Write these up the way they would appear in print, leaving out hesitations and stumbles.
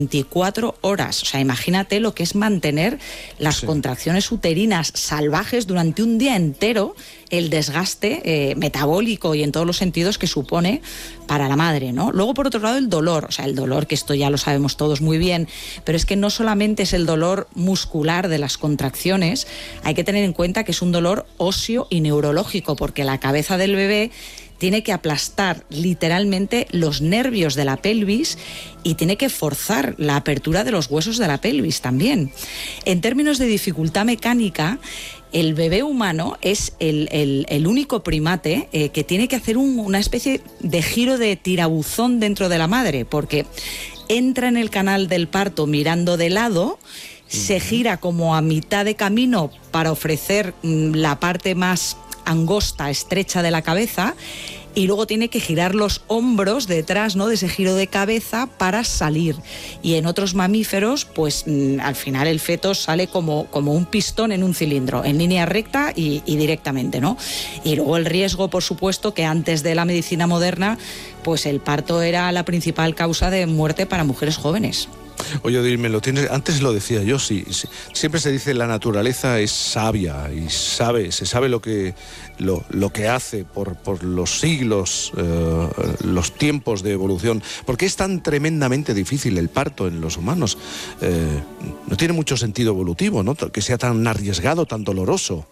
24 horas. O sea, imagínate lo que es mantener las contracciones uterinas salvajes durante un día entero, el desgaste metabólico y en todos los sentidos que supone para la madre, ¿no? Luego, por otro lado, el dolor. O sea, el dolor, que esto ya lo sabemos todos muy bien, pero es que no solamente es el dolor muscular de las contracciones, hay que tener en cuenta que es un dolor óseo y neurológico, porque la cabeza del bebé tiene que aplastar literalmente los nervios de la pelvis y tiene que forzar la apertura de los huesos de la pelvis también. En términos de dificultad mecánica, el bebé humano es el único primate que tiene que hacer una especie de giro de tirabuzón dentro de la madre, porque entra en el canal del parto mirando de lado, se gira como a mitad de camino para ofrecer la parte más angosta, estrecha de la cabeza, y luego tiene que girar los hombros detrás, ¿no?, de ese giro de cabeza para salir. Y en otros mamíferos, pues al final el feto sale como un pistón en un cilindro, en línea recta y directamente, ¿no? Y luego el riesgo, por supuesto, que antes de la medicina moderna, pues el parto era la principal causa de muerte para mujeres jóvenes. Oye, Odil, antes lo decía yo, sí, siempre se dice la naturaleza es sabia y se sabe lo que hace por los siglos, los tiempos de evolución. ¿Por qué es tan tremendamente difícil el parto en los humanos? No tiene mucho sentido evolutivo, ¿no?, que sea tan arriesgado, tan doloroso.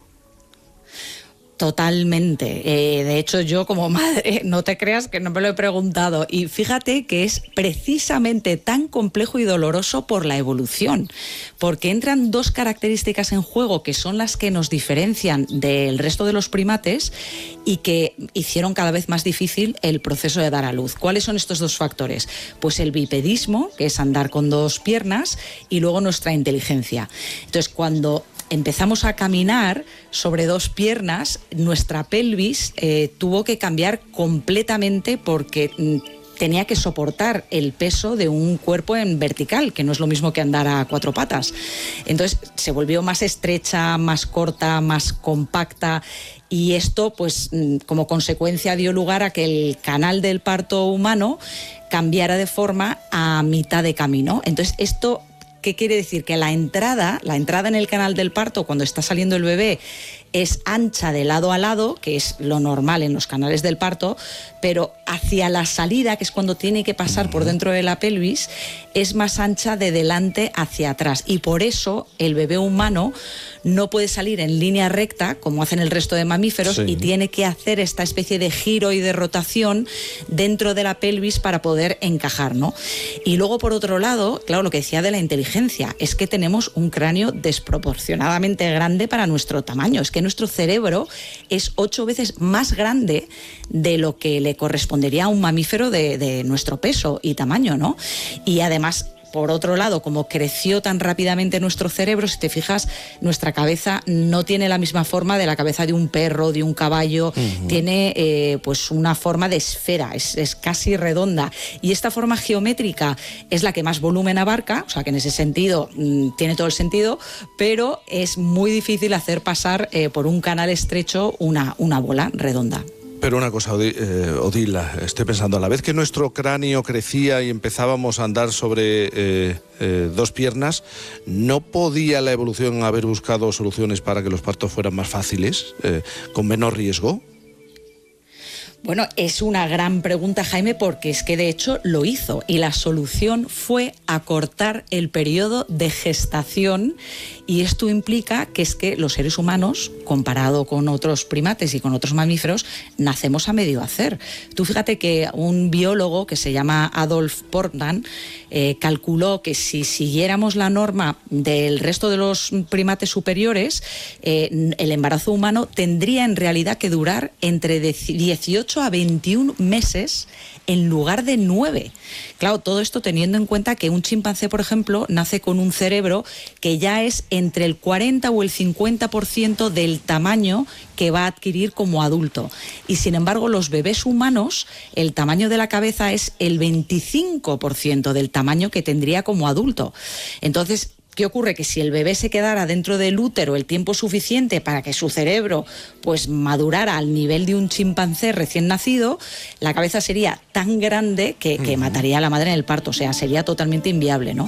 Totalmente. De hecho, yo como madre, no te creas que no me lo he preguntado. Y fíjate que es precisamente tan complejo y doloroso por la evolución, porque entran dos características en juego que son las que nos diferencian del resto de los primates y que hicieron cada vez más difícil el proceso de dar a luz. ¿Cuáles son estos dos factores? Pues el bipedismo, que es andar con dos piernas, y luego nuestra inteligencia. Entonces, cuando empezamos a caminar sobre dos piernas, nuestra pelvis tuvo que cambiar completamente porque tenía que soportar el peso de un cuerpo en vertical, que no es lo mismo que andar a cuatro patas. Entonces se volvió más estrecha, más corta, más compacta, y esto, pues, como consecuencia dio lugar a que el canal del parto humano cambiara de forma a mitad de camino. Entonces esto, ¿qué quiere decir? Que la entrada en el canal del parto, cuando está saliendo el bebé, es ancha de lado a lado, que es lo normal en los canales del parto, pero hacia la salida, que es cuando tiene que pasar por dentro de la pelvis, es más ancha de delante hacia atrás. Y por eso el bebé humano no puede salir en línea recta, como hacen el resto de mamíferos, y tiene que hacer esta especie de giro y de rotación dentro de la pelvis para poder encajar, ¿no? Y luego, por otro lado, claro, lo que decía de la inteligencia, es que tenemos un cráneo desproporcionadamente grande para nuestro tamaño. Es que nuestro cerebro es 8 veces más grande de lo que le correspondería a un mamífero de nuestro peso y tamaño, ¿no? Y además, por otro lado, como creció tan rápidamente nuestro cerebro, si te fijas, nuestra cabeza no tiene la misma forma de la cabeza de un perro, de un caballo, tiene pues una forma de esfera, es casi redonda. Y esta forma geométrica es la que más volumen abarca, o sea que en ese sentido tiene todo el sentido, pero es muy difícil hacer pasar por un canal estrecho una bola redonda. Pero una cosa, Odil, estoy pensando, a la vez que nuestro cráneo crecía y empezábamos a andar sobre dos piernas, ¿no podía la evolución haber buscado soluciones para que los partos fueran más fáciles, con menos riesgo? Bueno, es una gran pregunta, Jaime, porque es que de hecho lo hizo, y la solución fue acortar el periodo de gestación, y esto implica que es que los seres humanos, comparado con otros primates y con otros mamíferos, nacemos a medio hacer. Tú fíjate que un biólogo que se llama Adolf Portman calculó que si siguiéramos la norma del resto de los primates superiores, el embarazo humano tendría en realidad que durar entre 18 a 21 meses en lugar de 9. Claro, todo esto teniendo en cuenta que un chimpancé, por ejemplo, nace con un cerebro que ya es entre el 40 o el 50% del tamaño que va a adquirir como adulto. Y sin embargo, los bebés humanos, el tamaño de la cabeza es el 25% del tamaño que tendría como adulto. Entonces, ¿qué ocurre? Que si el bebé se quedara dentro del útero el tiempo suficiente para que su cerebro pues madurara al nivel de un chimpancé recién nacido, la cabeza sería tan grande que mataría a la madre en el parto, o sea, sería totalmente inviable, ¿no?